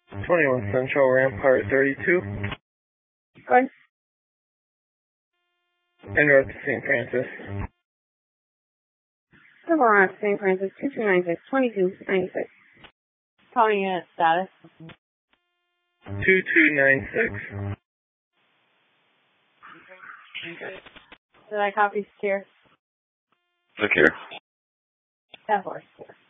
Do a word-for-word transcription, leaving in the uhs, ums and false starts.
twenty-one Central, Rampart thirty-two. Good. En route to Saint Francis. Civil Rock, Saint Francis, two two nine six, twenty-two ninety-six. Calling unit status. two two nine six. Did I copy secure? Secure. That horse.